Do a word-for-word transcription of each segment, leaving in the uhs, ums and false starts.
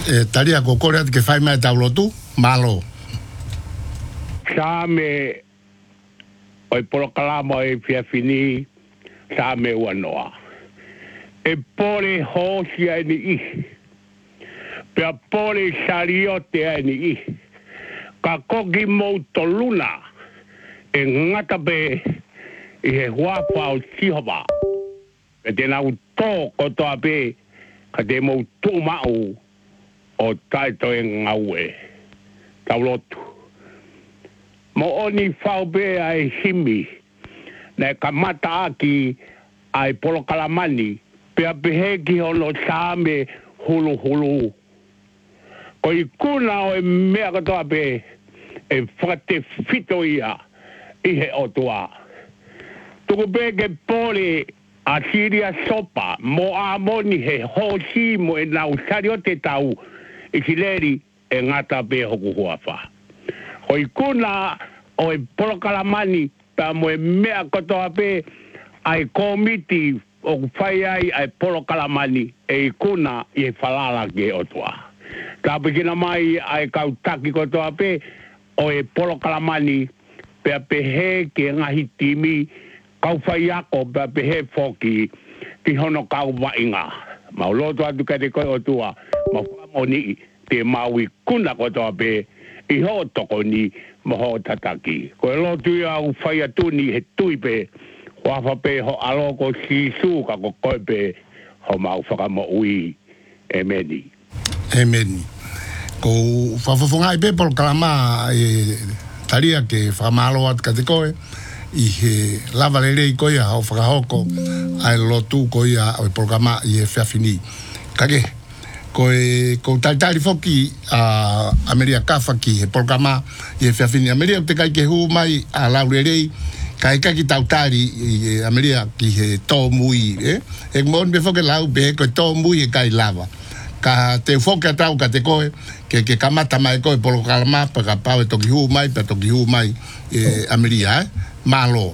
E taria ko kore ke fai mai taulo tu, malo. Sa me oi polo kalama e fia fini sa me wanoa. E pole hosi ai ni i. Pea pole sariote ai ni i. Ka koki mou toluna e ngata be i he huapa o sihoba. E tēnā u tō kotoa be ka te mou tō mau o taito e ngaue. Taulotu. Mo oni whau be ai himi ne ka mata aki ai polo kalamani pea pehe ki hono sāme hulu hulu. Ko i kuna o e mea katoa be e whakate fito ia i he otua. Tuku be ke pole a siria sopa mo a moni he hosi mo e nau sari o te tau i sileri e ngata be hoku huafa. Ko i kuna o e polo kalamani pa mo e mea katoa be ai komiti o whai ai ai polo kalamani e i kuna i e whalala ke otua. Ka pekina mai ai kautaki katoa be o e polo kalamani pea pehe ke ngahi timi kau whai ako pea pehe foki ki hono kau wainga. Mau loto atu ka te koe otua ma whamoni te maui kuna katoa be i ho toko ni mo ho tataki. Ko e lotu ia u whai atuni he tui pe wafa pe ho aloko sisu ka ko koe pe ho mau whakamo ui e meni. E meni. Ko whawhawhunga i pe polo kalama e taria ke whamalo at ka te koe i he lava lere i koe hau whakahoko ai lotu koe a polo kalama i he whiawhini. Kake, ko e ko taitari foki a Ameria kafa ki he polo kalama i he whiawhini. Ameria te kai ke hu mai a laurerei kai kai ki tautari i Ameria ki he tō mui, eh? E mon be foke lau be ko tō mui e kai lava. Ka te foke atau ka te koe, ke ke kamata mai koe polo kalama, pa ka pau e toki hu mai, pa toki hu mai e Ameria, eh? Malo.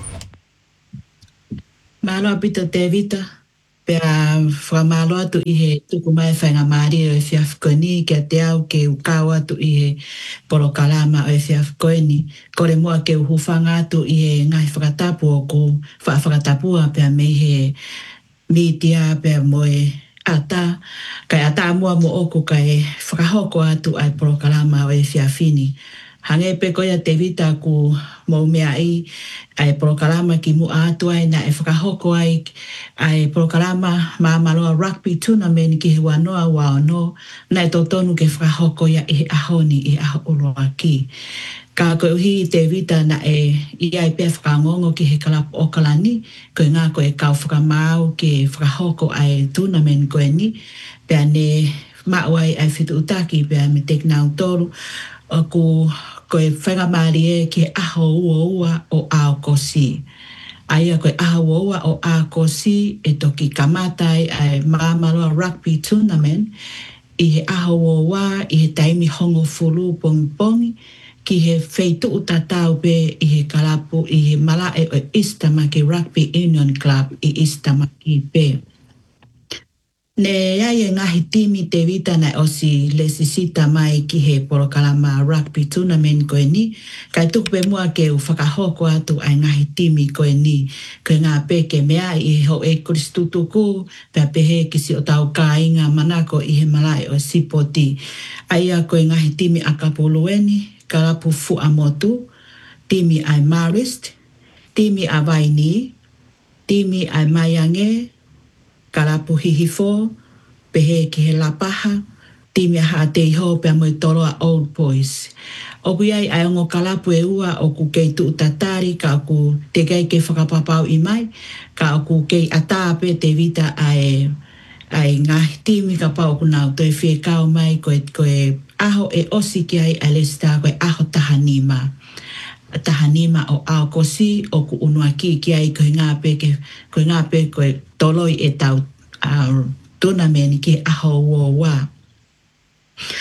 Malo apita te vita, pea whamalo atu i he tuku mai whainga maari o e whiawhikoni, ke te au ke ukau atu i he polo kalama o e whiawhikoni, kore mua ke uhufanga atu i he ngahi whakatapu o ku whakatapua pea mei he mitia pea moe ata, kai ata mua mo oku kai whakahoko atu ai polo kalama o e whiawhini. Hange pe koia te vita ku mo mea i ai polo kalama ki mu atu ai na e whakahoko ai ai polo kalama maamaloa rugby tournament ki he wanoa wao no na e totonu ke whakahoko ia i he ahoni i aho uroa ki. Ka koe uhi te vita na e i ai pe whakangongo ki he kalapu o kalani koe ngā koe kau whakamau ki whakahoko ai tournament koe ni pea ne mauai ai whitu utaki pea me tekna utoru o ku koe whangamari e ki aho ua ua o Aokosi. Aia koe aho ua ua o Aokosi e toki kamatai ai Maamaloa Rugby Tournament i he aho ua ua i he taimi hongo fulu pongi pongi ki he wheitu utatau pe i he kalapu i he malae o Istamaki Rugby Union Club i Istamaki pe. Ne iai e ngahi timi te vita na osi le sisita mai ki he polo kalama rugby tournament koe ni. Kai tuku pe mua ke u whakahoko atu ai ngahi timi koe ni. Koe ngā pe ke mea i ho e kuristutuku, pea pehe ki si o tau ka inga manako i he malai o sipoti. Aia koe ngahi timi a kapulueni, kalapu fu amotu, timi ai Marist, timi a Vaini, timi ai Maiange, kalapu hihifo, pehe ki he lapaha, timi aha te iho pea moe toro a Old Boys. Oku iai ai ongo kalapu e ua oku kei tu utatari, ka oku te kei ke whakapapau i mai, ka oku kei atape te vita ai, ai ngahi timi ka pau oku nau toi whie kau mai koe, koe aho e osi ki ai ai lesta koe aho tahanima. Tahanima o Aokosi o ku unua ki ki ai koe ngā pe ke koe ngā pe koe toloi e tau uh, tournament ki aho ua ua.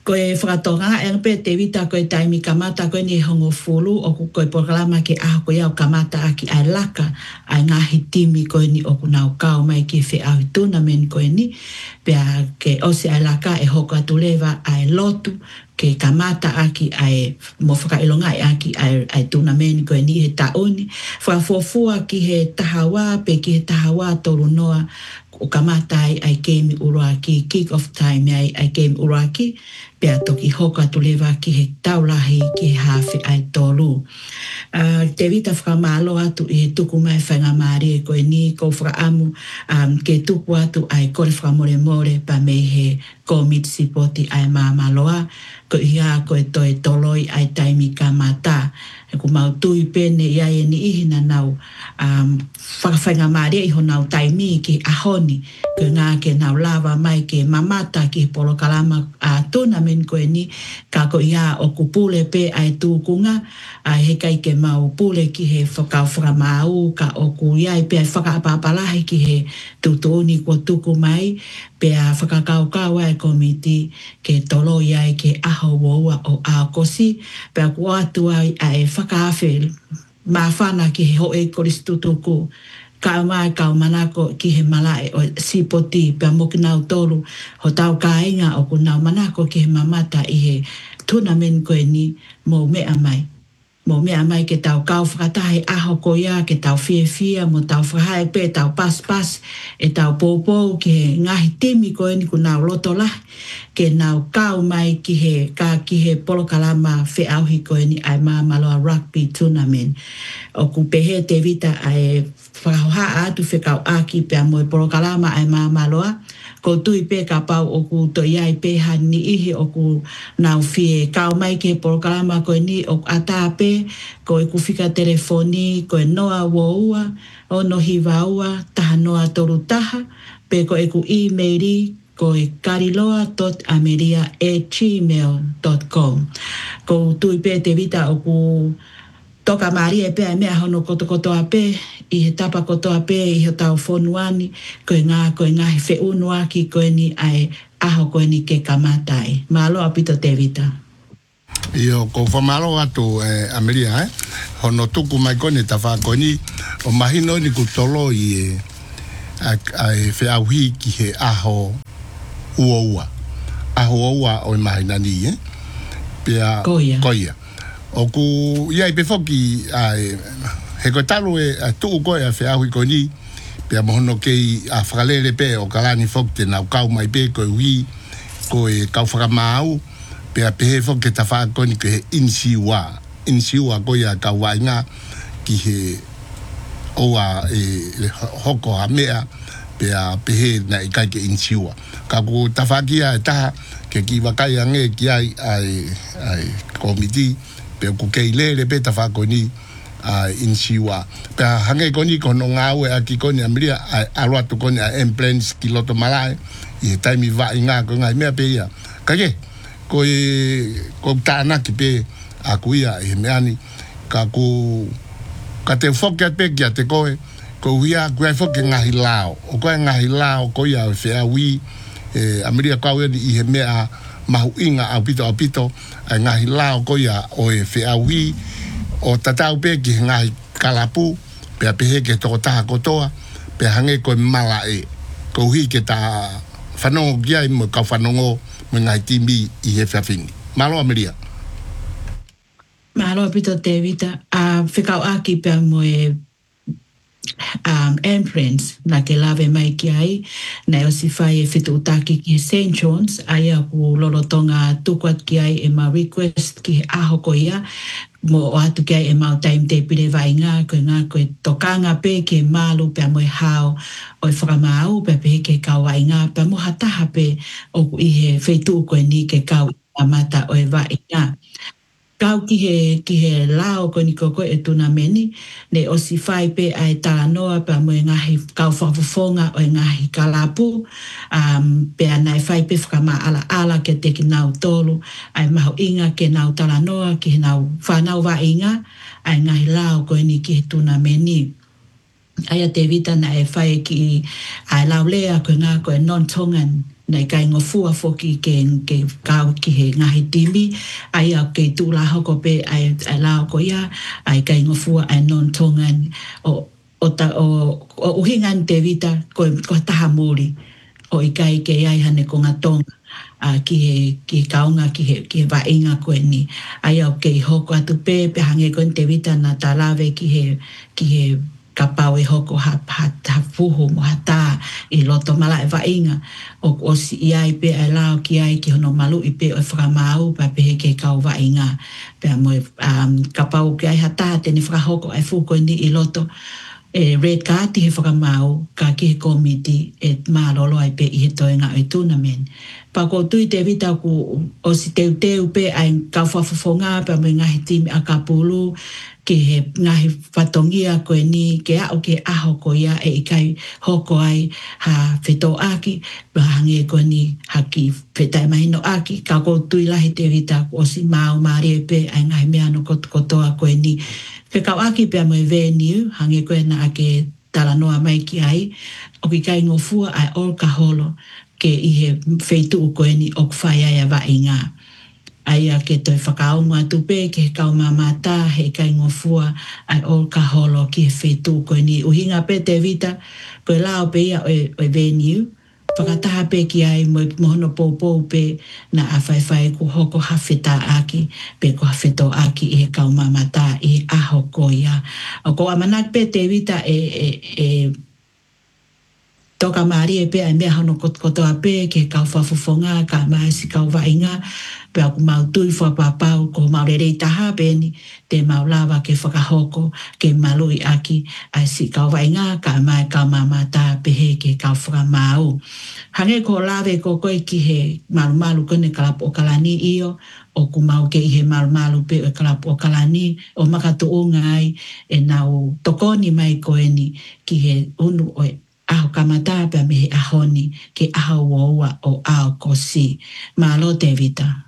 Koe whakatonga e pe te vita koe taimi kamata koe ni hongo fulu o koe programa ke aho koe au kamata aki ai laka ai ngahi timi koe ni o kunau kau mai ki whi au tuna men koe ni pea ke osi ai laka e hoko atu lewa ai lotu ke kamata aki ai mo whakailonga e aki ai, ai tuna men koe ni he taoni whakafuafua ki he tahawa pe ki he tahawa toru noa o kamata ai ai keimi uruaki kick off time ai ai keimi uruaki pea toki hoka tu lewa ki he taulahi ki he hawhi ai tolu. Uh, te vita whakamalo atu i he tuku mai whainga maari e koe ni ko whakaamu um, ke tuku atu ai kore whakamore more pa me he ko mitsipoti ai mamaloa ko ia koe toe toloi ai taimi ka mata. E ku mau tui pene ia e ni ihina nau um, whakawhainga maari i ho nau taimi ki ahoni ko ngā ke nau lava mai ke mamata ki polo kalama a uh, tuna men koe ni ka ko ia o kupule pe ai tūkunga ai he kai ke mau pule ki he whakau whakamau ka o ku ia pe ai whakaapapalahi ki he tutuni ko tuku mai pe a whakakau kau ai komiti ke tolo ia ke aho woua o a kosi pe a kua atu ai ai whakawhi mawhana ki he hoe koristutuku ka mai ka manako ki he malae o sipoti pe moki nau tolu ho tau kainga o ku nau manako ki he mamata i he tuna men koe ni mo mea mai mo mea mai ke tau kau whakatahe aho ko ia ke tau fie fia mo tau whahae pe tau pas pas e tau popo ki he ngahi timi koe ni ku nau loto lah ke nau kau mai ki he ka ki he polo kalama whi auhi koe ni ai mamaloa rugby tournament o ku pehe te vita ai whakahoha atu whekau aki pe a moe polo kalama ai mamaloa ko tui pe ka pau o ku to iai pe hani ihi o ku nau fie kau mai ke polo kalama koe ni o ata pe ko e ku whika telefoni ko e noa woua o no hivaua taha noa toru taha pe ko e ku e-maili ko e kariloa dot ameria at gmail dot com ko tui pe te vita o ku toka maari e pe a mea hono koto koto a pe i he tapa koto a pe i he tau whonuani ko e ngā ko e ngā he whiunua ki ko e ni ai aho ko e ni ke kamatai. Malo a pito te vita. Io ko whamalo atu eh, Ameria eh? Hono tuku mai kone ta whakoni o mahino ni ku tolo i e ai whiauhi ki he aho uoua. Aho uoua o i mahina ni eh? Pea koia. Koia. O ku iai pe foki ai he ko talu e tu ko e fa hui ko ni pe mohono ke a fralele pe o kalani fok te na kau mai pe ko wi ko e kau fra mau pe a pe fok ke ta fa ko ni ke insiwa insiwa ko ya ka wainga ki he o a e hoko a mea pe a pe na i ka ke insiwa ka ko ta fa ki a ta ke ki wa kai ange ki ai ai ai komiti pe ku ke ile le pe ta fa ko ni a insiwa pe hange ko ni ko no ngawe aki ko ni amria a lo tu ko ni en plans kiloto malai e taimi va inga ko ngai me pe ya ka ke ko e ko ta na ki pe a ku ia e me ani ka ku ka te foka pe ki te ko ko ia ku ai foka ngai lao o ko ngai lao ko ia fe a wi e amria ko ia i he me a mahu inga au pito au pito ai ngahi lao ko ia o e fe awi o tatau pe ki ngahi kalapu pe a pehe ke toko taha kotoa pe hange ko mala e ko hi ke ta whanongo kia i mo kau whanongo mo ngahi timi i he whiawhini. Malo Ameria. Malo pito te vita a whikau aki pe mo e um, imprints na ke lave mai ki ai na o si whai e whitu utaki ki Saint John's ai a ku lolotonga tukuat ki ai e ma request ki aho ko ia mo o atu ki ai e mau time te pire vai ngā koe ngā koe tokanga pe ke malu pe a moe hao o e whakamau pe pe ke kau vai ngā pe a mo hataha pe o ku i he whaitu koe ni ke kau i mata o e vai ngā. Kau ki he, ki he lao ko ni koko e tuna meni, ne o si whai pe ai tānoa pe a moe ngahi kau whafufonga o e ngahi kalapu, um, pe a nai whai pe whakama ala ala ke te ki nau tolu, ai maho inga ke nau tānoa, ki he nau whanau wa inga, ai ngahi lao ko ni ki he tuna meni. Ai a te vita na e whai ki ai lau lea ko ngā ko e non-tongan nei kai ngofua foki ke ke kau ki he ngahi timi ai a ke tu la hoko pe ai ai la ko ia ai kai ngofua ai non tongan o o ta o o hingan te vita ko ko taha muri o i kai ke ai hane ko ngatonga a ki he ki kaunga ki he ki va inga ko ni ai o ke hoko atu pe pe hange ko te vita na talave ki he ki he ka pau e hoko ha, ha, ha fuhu mo hata i loto mala e vainga o o si ai pe ai lao ki ai ki hono malu i pe o whakamau pa pe he ke kau vainga pe mo um, ka pau ki ai hata te ni whakahoko ai fuko ni i loto e red card he whakamau ka ki he komiti e malolo ai pe i he toenga e tournament pa ko tui te vita ku o si teu teu pe ai ka whafafonga pe mo ngahi timi a kapulu ke he ngahi whatongia koe ni ke au ke aho ko ia e ikai hoko ai ha wheto aki hange koe ni haki whetai mahino aki ka ko tui lahi te vita o si mao maari e pe ai ngahi mea no kotoa koe ni ke kau aki pe mo e venue hange koe na ake talanoa mai ki ai o ki kai ngofua ai ol ka holo ke i he wheitu u koe ni o kwhai ai a vainga ai a ke toi whakaunga tupe ke he kau mamata he kai ngofua ai ol ka holo ki he whetu koe ni uhinga pe te vita koe lao pe ia o e venue whakataha pe ki ai mo mohono pou pe na a whai ku hoko hawheta aki pe ko hawheto aki i he kau mamata i he aho ko ia o ko amanak pe te vita e e e toka maari e pe ai mea hano kotoa pe ke kau whafufonga ka mai si kau vainga pe aku mau tui whapapau ko mau rerei taha pe ni te mau lava ke whakahoko ke malui aki ai si kau vainga ka mai kau mamata pe he ke kau whakamau. Hange ko lave ko koe ki he malu malu kone kalapu o kalani iyo o ku mau ke i he malu malu pe o kalapu o kalani o makatu o ngai e nau tokoni mai koe ni ki he unu o aho kamata pe me ahoni ke aho woa o ao kosi malo te vita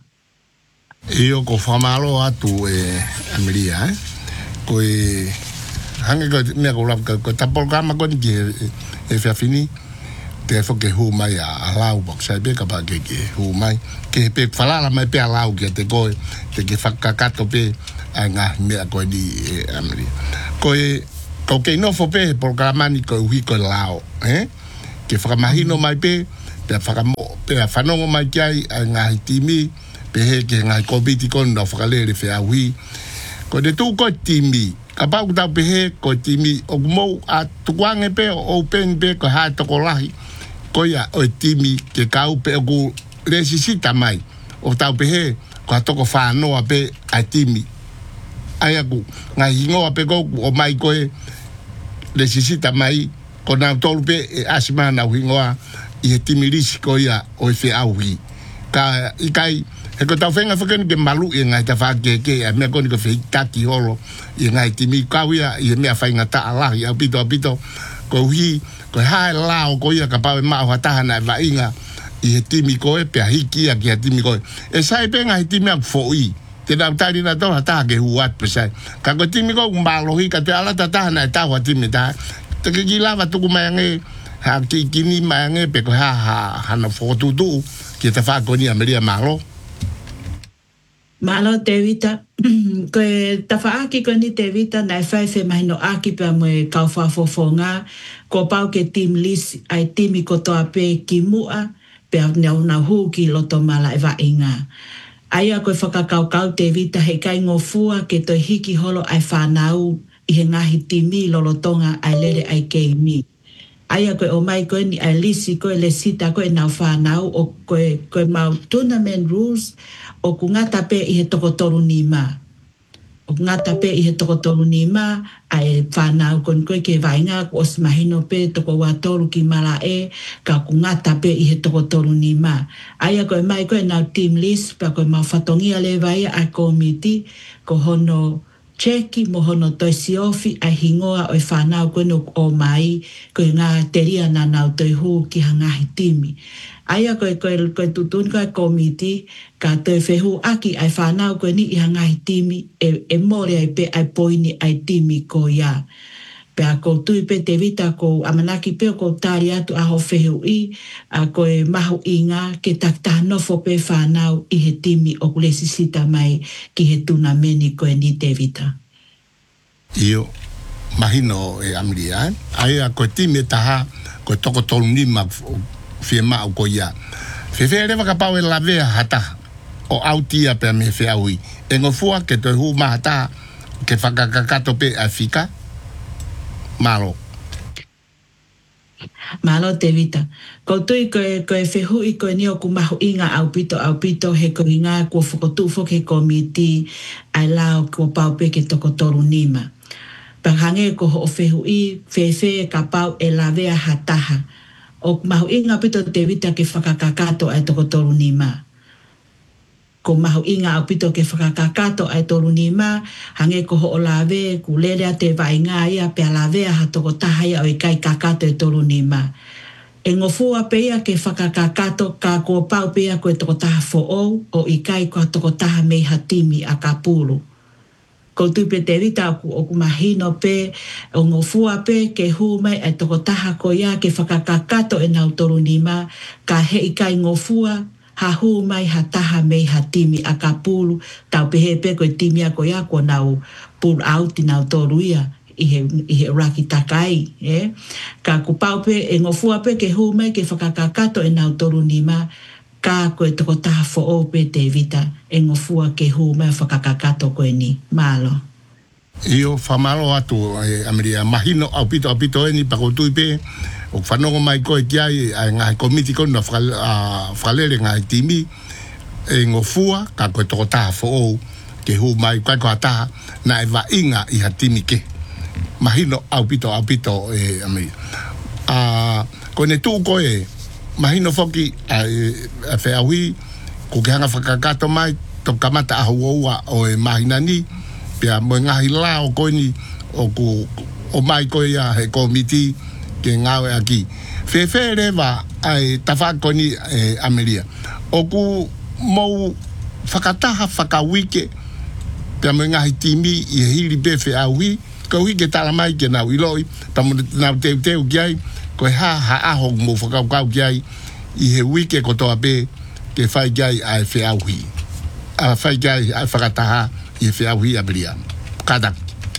io ko famalo atu e Ameria eh ko e hange ko me ko lap ko tapol kama ko ki e fa fini te fo ke hu mai a lau box sai be ka ba ke ke hu mai ke pe fala la mai pe a lau ke te ko te ke fa ka ka to pe anga me ko di Ameria ko e ko ke no fo pe por kamani ko hui ko lao eh ke whakamahino mai pe pe whakamo pe whanongo mai kai a ngahi timi pe he ke ngahi kobiti kon na whakalere whea hui ko te tū ko timi ka pau tau pe he ko timi o kumou a tukuange pe o pen pe ko hae toko lahi ko ia o timi ke kau pe o ku resisita mai o tau pe he ko a toko whanoa pe a timi ai aku ngahi ngoa pe ko o mai koe resisita mai ko na tolu pe e asimana wingoa i he timirisi ko ia o e whi auhi ka ikai he ko tau whenga whakeni ke malu i ngai ta whake ke a mea koni ko whi taki holo i ngai timi kau ia i he mea whainga ta alahi au pito au pito ko hui ko hae lao ko ia ka pawe maa hataha na e wainga i he timi ko e pia hiki ia ki he timi ko e e sai pe ngai timi au fōi te nau tari na tau hataha ke huat pesai ka ko timi ko mbalohi ka te alata taha na e tau ha timi taha te ke gilawa tuku mai ange ha ki kini mai ange pe ko ha ha hana fotutu ki te whakoni a Maria Malo Malo te vita ko e tawhaaki ko ni te vita na e whaiwhe mai no aki pe mo e kau whafofonga ko pau ke team list ai timi ko toa pe ki mua pe au na hu ki loto mala e vainga aia koe whakakaukau te vita he kai ngofua ke toi hiki holo ai whanau i he ngahi timi lolotonga ai lere ai kei mi. Aia koe o mai koe ni ai lisi koe le sita koe nau whanau o koe, koe mau tournament rules o ku ngata pe i he tokotoru ni ma. O ngata pe i he tokotoru ni ma ai whanau kon koe ke vainga o smahino pe toko watoru ki mala e ka ku ngata pe i he tokotoru ni ma. Aia koe mai koe nau team list pa koe mau whatongia le vai a komiti ko hono cheki mo hono toisi ofi ai hingoa o e whanau koe no o mai koe ngā teria na nau toi hu ki hangahi timi. Aia koe koe koe tutun koe komiti ka toi whehu aki ai whanau koe ni i hangahi timi e, e more ai pe ai poini ai timi ko ia. pe a koutu pe te vita ko amanaki pe ko tari atu a ho fehu i a ko e mahu inga ke takta nofo pe whanau i he timi o kulesi sita mai ki he tuna meni ko e ni te vita. Io mahino e Ameria ai a ko timi taha ko toko tolu ni ma fie ma ko ia. Fe fe le ka pau e la vea hata o autia pe me fe aui. E ngofua ke to hu ma hata ke whakakakato pe Afrika. Malo. Malo te vita. Ko tui ko e, ko e whehu i ko e ni o kumahu inga au pito au pito he ko inga kua whakotufo ke komiti ai lao kua pau pe ke toko toru nima. Pahange ko ho o whehu i whewhe ka pau e la vea hataha. O kumahu inga pito te vita ke whakakakato ai toko toru nima. Ko mahu inga au pito ke whakakakato ai toru nima, hange ko ho o lawe, ku lele a te vai ngā ia pe a lawe a hatoko taha ia o i kai kakato e toru nima. E ngofua pe ia ke whakakakato ka kua pau pe ia ko e toko taha fo ou, o i kai ko toko taha mei hatimi a ka pulu. Ko tupe te rita o kumahino pe, o ngofua pe ke hu mai ai toko taha ko ia ke whakakakato e nau toru nima, ka he i kai ngofua, ha hu mai ha taha mei ha timi a ka pulu, tau pehe pe koe timi a koe a ko nau pull out i nau toru ia, i he, i he raki takai. Eh? Ka kupau pe, e ngofua pe ke hu mai ke whakakakato e nau toru nima, ka koe toko taha fo o pe te vita, e ngofua ke hu mai whakakakato koe ni. Malo. Io whamalo atu e Ameria, mahino au pito au pito e ni pakotui pe, o whanongo mai koe kiai ai ngai komiti kona whalere ngai timi e ngofua ka koe toko taha fo ou ke hu mai kai koa taha na e wa inga i ha timi ke mahino au pito au pito e Ameria a kone tu koe mahino foki a whe ahui ko ke hanga whakakato mai to kamata ahu oua o e mahinani pia mo ngahi la o koe ni o, ku, o mai koe ia he komiti ke ngawe aki. Whewhe rewa ai tawhakoni e Ameria. O ku mou whakataha whakawike pia mo ngahi timi i he hiri bewe auhi ka wike tala mai ke nau iloi tamu nau teu teu kiai ko he ha ha aho mo whakaukau kiai i he wike ko toa pe ke whai kiai ai whe auhi. A whai kiai ai whakataha i he whe auhi Ameria. Kadak.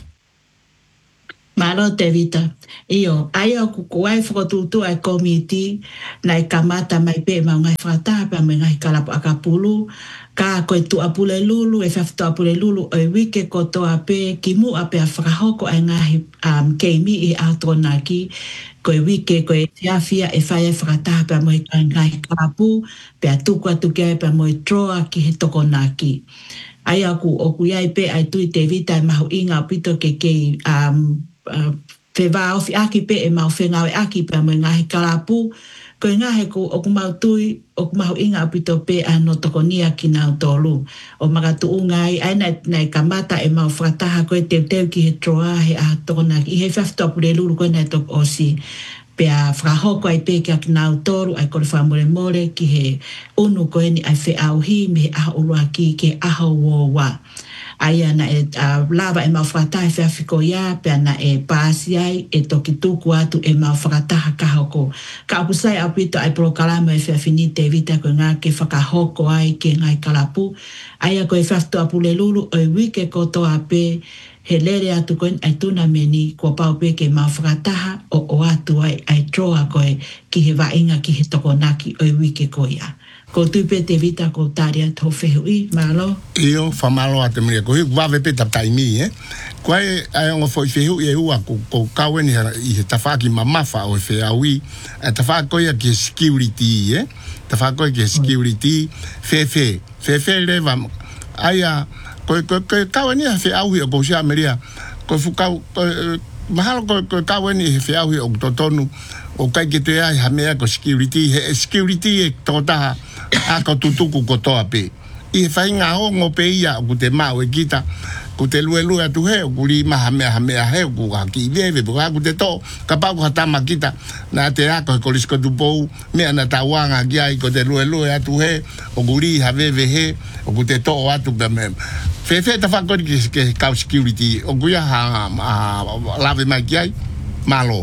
Malo te vita. Io, ai o kukuai whakatutu ai komiti nai kamata mai pe ma ngai whakataha pe ma ngai kalapu akapulu ka koe tu apule lulu e whaftu apule lulu o e wike ko toa pe ki mu a pe a whakahoko ai ngahi um, keimi i atona ki ko e wike ko e tiawhia e whai e whakataha pe mo i ngai kalapu pe a tuku atu kia pe mo i troa ki he toko naki. Ai aku o kuiai pe ai tui te vita e mahu inga pito ke kei um, uh, te wā ofi aki pe e mau whengawe aki pe mo ngahi kalapu, ko i ngahe ko o kumau tui, o kumau inga apito pe ano toko nia ki nau tolu. O magatu ungai, ai nai, nai kamata e mau whakataha koe teu teu ki he troa he a toko naki. I he whafto apure lulu koe nai toko osi. Pe a whakahoko ai pe ki a ki nau toru, ai kore whamore more ki he unu koe ni ai whe auhi me he aha urua ki ke aha uowa. Ai ana e uh, lava e mau whakataha e whiawhiko ia, pe ana e pāsi ai, e toki tuku atu e mau whakataha kahoko. Ka apusai apito ai prokalama e whiawhini te vita koe ngā ke whakahoko ai ke ngai kalapu. Ai a koe whiawhito apule lulu o e wike ko toa pe, he lere atu koe ai tuna meni kua pau pe ke mau whakataha o o atu ai ai troa koe ki he wainga ki he tokonaki o e wike ko ia. Ko tupe te vita ko taria tō whehu i, malo? Io, whamalo a te mria. Ko hi wawe pe taptai mi, eh? Ko ai ai ongo fo i whehu i e ua ko, ko kaweni i he tawhaki mamafa o e whe au i. E tawhako ia ki he security, eh? Tawhako ia ki he security, whe whe. Whe whe rewa. Ai a, ko kaweni a whe au i o ko sia meria. Ko fukau, mahalo ko kaweni i he whe au i o totonu. O kai ke te ai hamea ko security. He security e tōtaha. A ko tutuku ko toa pe. I he whai ngā hongo pe ia o ku te mau e kita. Ku te lue lue atu he, o ku li maha mea hamea he, o ku haki i vewe, po ku te tō, ka pau ku hatama kita. Nā te ako he kolisko tu pou, mea na tā wanga ki ai ko te lue lue atu he, o ku li ha vewe he, o ku te tō atu pe me. Whewhe ta whakori ke kau security, o ku ia ha lave mai ki ai. Malo.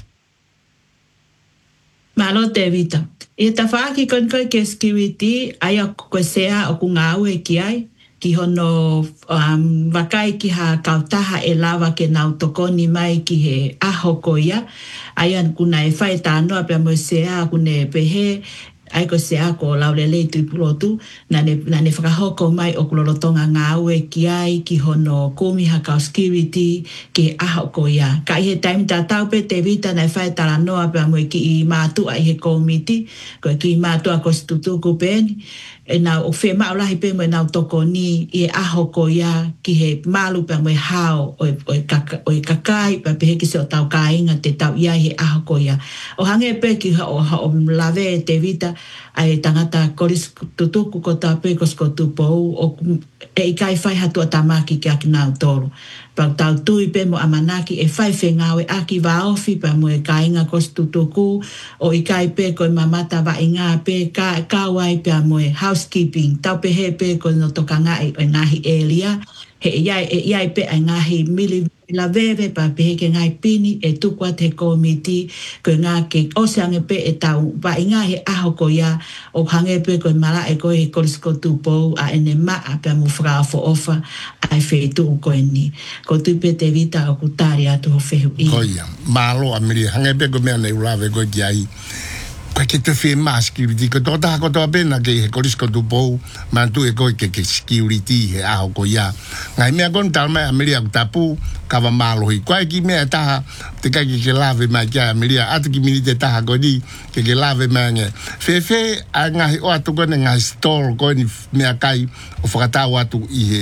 Malo te vita. E ta whaaki kon koe ke security, ai a koe sea o ku ngāu e ki ai, ki hono um, wakai ki ha kautaha e lawa ke nau tokoni mai ki he aho ko ia, ai an kuna e whai tānoa pia mo sea kune pehe, ai ko sea ko laulele tui pulotu, na ne, na ne whakahoko mai o kulolotonga ngāu e ki ai, ki hono kumi ha kau security, ki aho ko ia. Ka i he taimi tā tau pe te vita na e whai tala noa pia mo ki i mātua i he komiti, ko ki i mātua ko situtuku pēni, e nau o whē maulahi pē mo e nau toko ni i e aho ko ia ki he malu pia mo e hao o e, o e, kaka, o e kakai pia pehe ki se o tau kāinga te tau ia i he aho ko ia. O hange pē ki o, o, o lawe te vita ai tangata koris tutuku ko tā pē ko sko tupou o e i kai whai hatua tamaki ki aki nau toro. Pau tau tui pe mo amanaki e whai whengawe aki waofi pa mo e kāinga kos tutuku o i kai pe ko i mamata wa inga pe ka, kawai pe mo e housekeeping. Tau pe he pe ko no tokanga e, e ngahi elia. He e iai, e iai pe e ngahi mili la veve pa pe ke ngai pini e tukua te komiti ko ngā ke oseange pe e tau wa inga he aho ko ia o hange pe ko mara e ko he korisko tupo a ene maa pe mu fra fo ofa ai fe tu ko ni ko tu pe te vita o kutari atu ho fehu i ko ia malo a miri hange pe ko me ne urave ko ai ko ke te fe security ko tota ko to pena ke he korisko tupo man tu e ko ke ke security he aho ko ia ngai me kon tal mai a miri a tapu kava malo hi kwa ki me ta te ka ki ke lave ma kia milia atu ki minite ta ko ni ke ke lave ma nge fe fe a nga o atu ko nga store ko ni me kai o fakata watu i he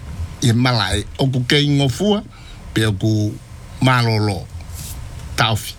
i malai o ku ke ngofua pe ku malolo taufi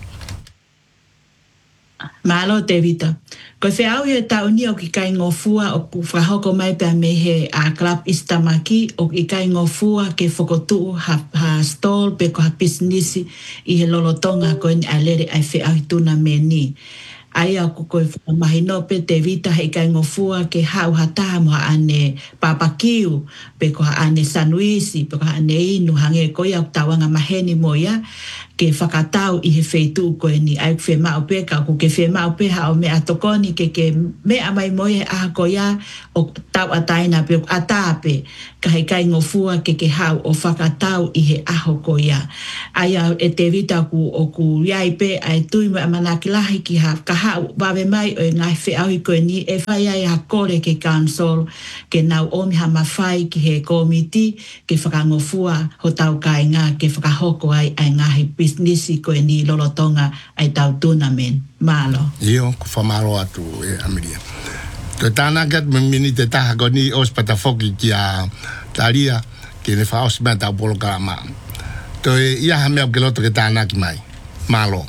malo te vita. Ko se au he tau ni o ki kai ngofua o ku whahoko mai pia me he a club istamaki o ki kai ngofua ke whakotu ha, ha stall pe ko ha business i he lolotonga ko ni alere ai whi au tuna me ni. Ai au ko koe whamahino pe te vita he kai ngofua ke hau hataha mo ha ane papakiu pe ko ha ane sanuisi pe ko ha ane inu hange ko ia tawanga maheni mo ia ke whakatau i he wheitu koe ni ai whe mau pe ka ku ke whe mau pe ha o me atokoni ke ke me amai moe aha ko ia o tau ataina pe o atape ka he kai ngofua ke ke hau o whakatau i he aho ko ia. Ai au e te vita ku o ku iai pe ai tui me amanaki lahi ki ha ka hau wawe mai o e ngai whe au i koe ni e whai ai ha kore ke council ke nau omi ha mawhai ki he komiti ke whakangofua ho tau kainga ke whakahoko ai ai ngahi business ko ni lolotonga ai tau tournament malo io ko fa malo atu e ameria to tana gat mini te ta ko ni os patafoki ki a taria ke ne fa os meta polo kama to ia ha me ke loto ke tana ki mai malo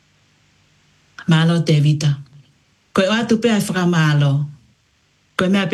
malo te vita ko atu pe fa malo ko me